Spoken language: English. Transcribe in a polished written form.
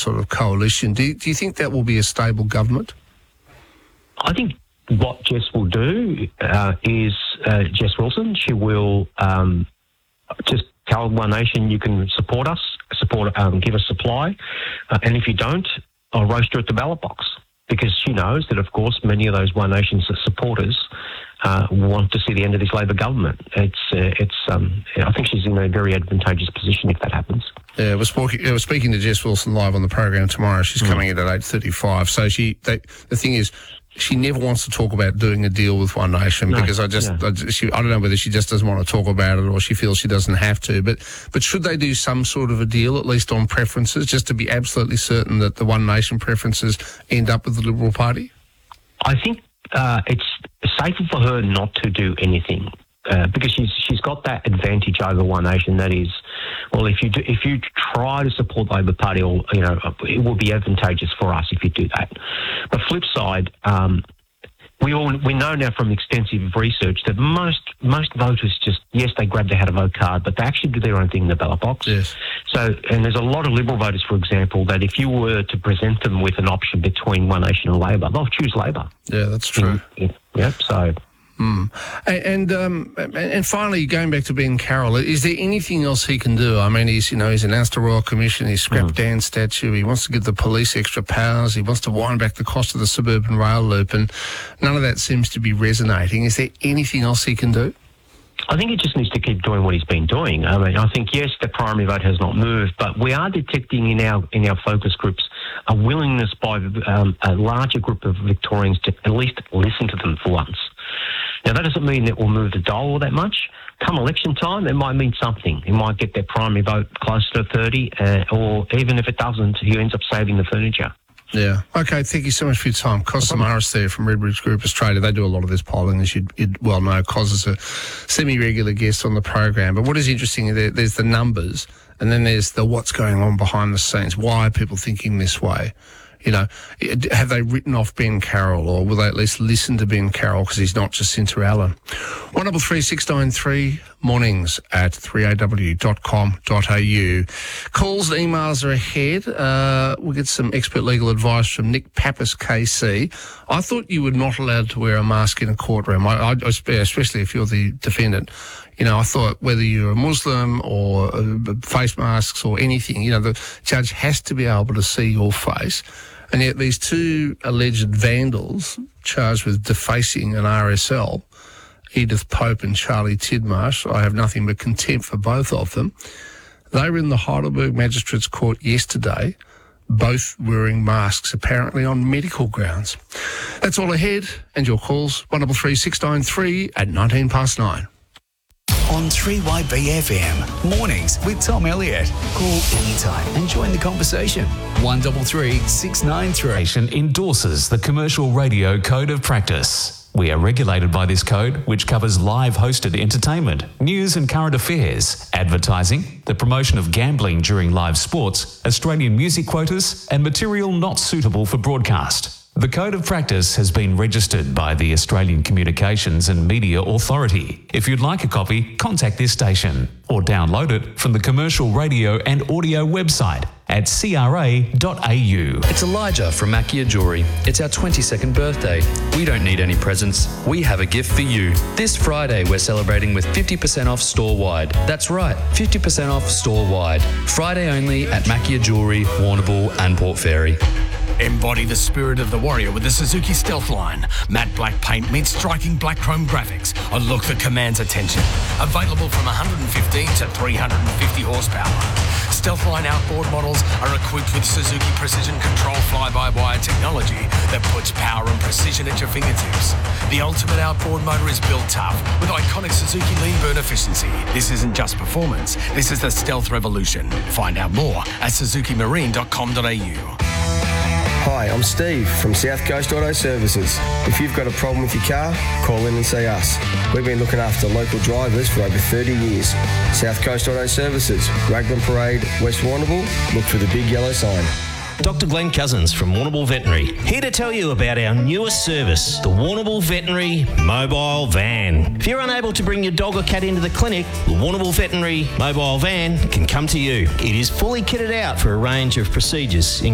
sort of coalition. Do you think that will be a stable government? I think what Jess will do is Jess Wilson. She will just tell One Nation, you can support us, give us supply, and if you don't, I'll roast you at the ballot box. Because she knows that, of course, many of those One Nation supporters want to see the end of this Labor government. I think she's in a very advantageous position if that happens. Yeah, we're speaking to Jess Wilson live on the program tomorrow. She's coming in at 8:35. So the thing is, she never wants to talk about doing a deal with One Nation because I don't know whether she just doesn't want to talk about it or she feels she doesn't have to. But should they do some sort of a deal, at least on preferences, just to be absolutely certain that the One Nation preferences end up with the Liberal Party? I think it's safer for her not to do anything because she's got that advantage over One Nation. That is, well, if you try to support the Labor Party, or it will be advantageous for us if you do that. But flip side, we know now from extensive research that most voters they grab their how to vote card, but they actually do their own thing in the ballot box. Yes. So, and there's a lot of Liberal voters, for example, that if you were to present them with an option between One Nation and Labor, they'll choose Labor. Yeah, that's true. So. And finally, going back to Ben Carroll, is there anything else he can do? I mean, he's announced a Royal Commission, he's scrapped Dan's statue, he wants to give the police extra powers, he wants to wind back the cost of the suburban rail loop, and none of that seems to be resonating. Is there anything else he can do? I think he just needs to keep doing what he's been doing. I mean, I think, yes, the primary vote has not moved, but we are detecting in our focus groups a willingness by a larger group of Victorians to at least listen to them for once. Now, that doesn't mean that we'll move the dial all that much. Come election time, it might mean something. It might get their primary vote closer to 30, or even if it doesn't, he ends up saving the furniture. Yeah. Okay, thank you so much for your time. Cos Samaras there from Redbridge Group Australia. They do a lot of this polling, as you'd well know. Cos is a semi-regular guest on the program. But what is interesting, there's the numbers, and then there's the what's going on behind the scenes. Why are people thinking this way? Have they written off Ben Carroll, or will they at least listen to Ben Carroll because he's not Jacinta Allen? 133 693 mornings at 3aw.com.au. Calls and emails are ahead. We'll get some expert legal advice from Nick Pappas, KC. I thought you were not allowed to wear a mask in a courtroom, especially if you're the defendant. I thought whether you're a Muslim or face masks or anything, the judge has to be able to see your face. And yet these two alleged vandals charged with defacing an RSL, Edith Pope and Charlie Tidmarsh, I have nothing but contempt for both of them. They were in the Heidelberg Magistrates Court yesterday, both wearing masks, apparently on medical grounds. That's all ahead, and your calls, 133 693 at 9:19. On 3YBFM, mornings with Tom Elliott. Call anytime and join the conversation. 133 693. Endorses the Commercial Radio Code of Practice. We are regulated by this code, which covers live hosted entertainment, news and current affairs, advertising, the promotion of gambling during live sports, Australian music quotas, and material not suitable for broadcast. The Code of Practice has been registered by the Australian Communications and Media Authority. If you'd like a copy, contact this station or download it from the Commercial Radio and Audio website at cra.au. It's Elijah from Mackia Jewelry. It's our 22nd birthday. We don't need any presents. We have a gift for you. This Friday, we're celebrating with 50% off store-wide. That's right, 50% off store-wide. Friday only at Mackia Jewelry, Warrnambool and Port Fairy. Embody the spirit of the warrior with the Suzuki Stealth line. Matte black paint meets striking black chrome graphics. A look that commands attention. Available from 115 to 350 horsepower. Stealth line outboard models are equipped with Suzuki Precision Control fly-by-wire technology that puts power and precision at your fingertips. The ultimate outboard motor is built tough with iconic Suzuki lean burn efficiency. This isn't just performance. This is the Stealth revolution. Find out more at suzukimarine.com.au. Hi, I'm Steve from South Coast Auto Services. If you've got a problem with your car, call in and see us. We've been looking after local drivers for over 30 years. South Coast Auto Services, Raglan Parade, West Warrnambool. Look for the big yellow sign. Dr. Glenn Cousins from Warrnambool Veterinary, here to tell you about our newest service, the Warrnambool Veterinary Mobile Van. If you're unable to bring your dog or cat into the clinic, the Warrnambool Veterinary Mobile Van can come to you. It is fully kitted out for a range of procedures,